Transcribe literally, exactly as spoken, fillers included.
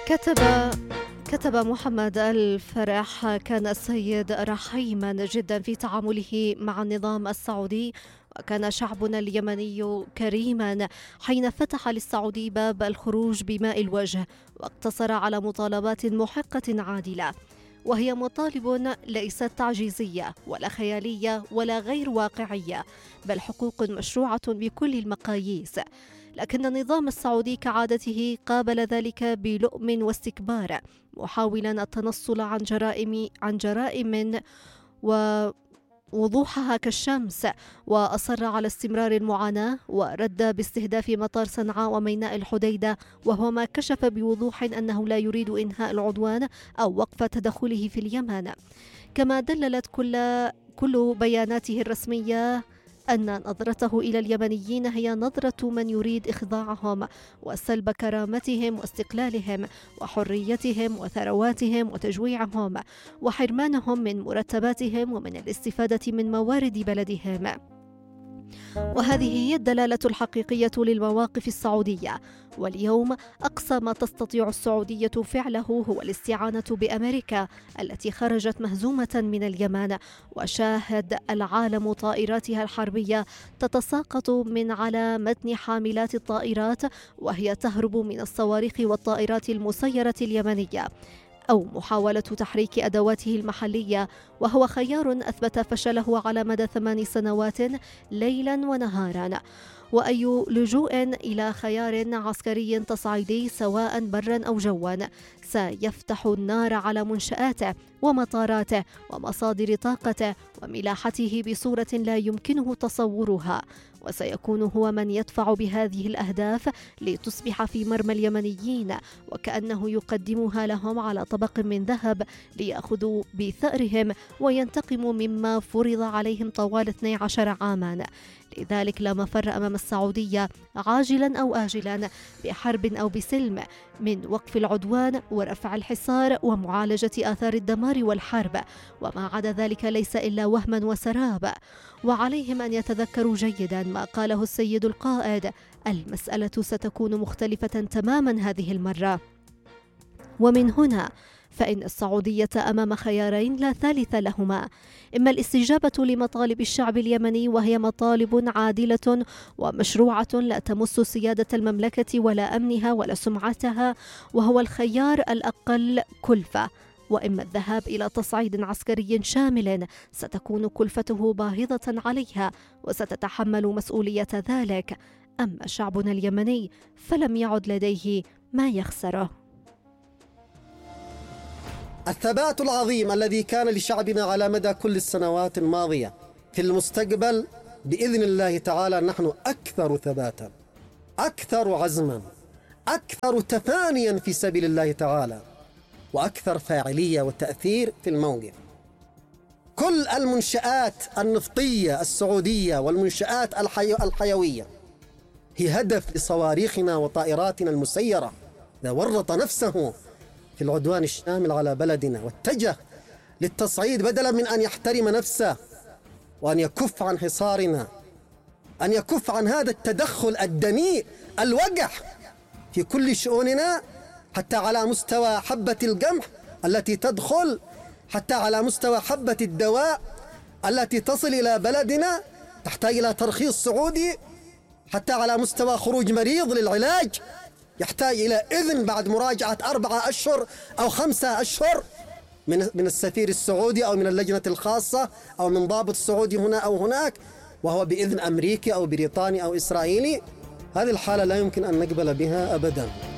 كتب كتب محمد الفرح: كان السيد رحيما جدا في تعامله مع النظام السعودي، وكان شعبنا اليمني كريما حين فتح للسعودي باب الخروج بماء الوجه، واقتصر على مطالبات محقة عادلة، وهي مطالب ليست تعجيزية ولا خيالية ولا غير واقعية، بل حقوق مشروعة بكل المقاييس. لكن النظام السعودي كعادته قابل ذلك بلؤم واستكبار، محاولا التنصل عن جرائم عن جرائم ووضوحها كالشمس، وأصر على استمرار المعاناة، ورد باستهداف مطار صنعاء وميناء الحديدة، وهو ما كشف بوضوح أنه لا يريد إنهاء العدوان أو وقف تدخله في اليمن. كما دللت كل كل بياناته الرسمية أن نظرته إلى اليمنيين هي نظرة من يريد إخضاعهم وسلب كرامتهم واستقلالهم وحريتهم وثرواتهم وتجويعهم وحرمانهم من مرتباتهم ومن الاستفادة من موارد بلدهم. وهذه هي الدلالة الحقيقية للمواقف السعودية. واليوم أقصى ما تستطيع السعودية فعله هو الاستعانة بأمريكا التي خرجت مهزومة من اليمن، وشاهد العالم طائراتها الحربية تتساقط من على متن حاملات الطائرات وهي تهرب من الصواريخ والطائرات المسيرة اليمنية، أو محاولة تحريك أدواته المحلية، وهو خيار أثبت فشله على مدى ثمان سنوات ليلا ونهارا. وأي لجوء إلى خيار عسكري تصعيدي سواء برا أو جوا سيفتح النار على منشآته ومطاراته ومصادر طاقته وملاحته بصورة لا يمكنه تصورها، وسيكون هو من يدفع بهذه الأهداف لتصبح في مرمى اليمنيين، وكأنه يقدمها لهم على طبق من ذهب ليأخذوا بثأرهم وينتقموا مما فرض عليهم طوال اثني عشر عاما. لذلك لا مفر أمام السعودية عاجلا أو آجلا، بحرب أو بسلم، من وقف العدوان ورفع الحصار ومعالجة آثار الدمار والحرب، وما عدا ذلك ليس إلا وهما وسراب. وعليهم أن يتذكروا جيدا ما قاله السيد القائد: المسألة ستكون مختلفة تماما هذه المرة. ومن هنا فإن السعودية أمام خيارين لا ثالث لهما: إما الاستجابة لمطالب الشعب اليمني، وهي مطالب عادلة ومشروعة لا تمس سيادة المملكة ولا أمنها ولا سمعتها، وهو الخيار الأقل كلفة، وإما الذهاب إلى تصعيد عسكري شامل ستكون كلفته باهظة عليها وستتحمل مسؤولية ذلك. أما شعبنا اليمني فلم يعد لديه ما يخسره. الثبات العظيم الذي كان لشعبنا على مدى كل السنوات الماضية، في المستقبل بإذن الله تعالى نحن أكثر ثباتا، أكثر عزما، أكثر تفانيا في سبيل الله تعالى، وأكثر فاعلية وتأثير في الموقف. كل المنشآت النفطية السعودية والمنشآت الحي... الحيوية هي هدف لصواريخنا وطائراتنا المسيرة. إذا ورط نفسه في العدوان الشامل على بلدنا واتجه للتصعيد بدلا من أن يحترم نفسه وأن يكف عن حصارنا، أن يكف عن هذا التدخل الدنيء الوقح في كل شؤوننا، حتى على مستوى حبة القمح التي تدخل، حتى على مستوى حبة الدواء التي تصل إلى بلدنا تحتاج إلى ترخيص سعودي، حتى على مستوى خروج مريض للعلاج يحتاج إلى إذن بعد مراجعة أربعة أشهر أو خمسة أشهر من من السفير السعودي أو من اللجنة الخاصة أو من ضابط سعودي هنا أو هناك، وهو بإذن أمريكي أو بريطاني أو إسرائيلي. هذه الحالة لا يمكن أن نقبل بها أبدا.